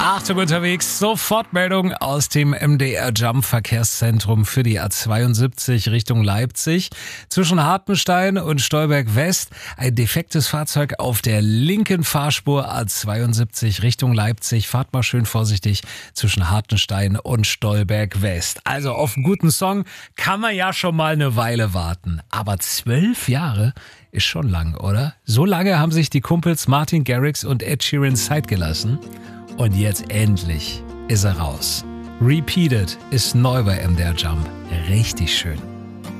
Achtung unterwegs, Sofortmeldung aus dem MDR Jump Verkehrszentrum für die A72 Richtung Leipzig. Zwischen Hartenstein und Stolberg West ein defektes Fahrzeug auf der linken Fahrspur A72 Richtung Leipzig. Fahrt mal schön vorsichtig zwischen Hartenstein und Stolberg West. Also auf einen guten Song kann man ja schon mal eine Weile warten. Aber 12 Jahre ist schon lang, oder? So lange haben sich die Kumpels Martin Garrix und Ed Sheeran Zeit gelassen. Und jetzt endlich ist er raus. Repeated ist neu bei MDR Jump. Richtig schön.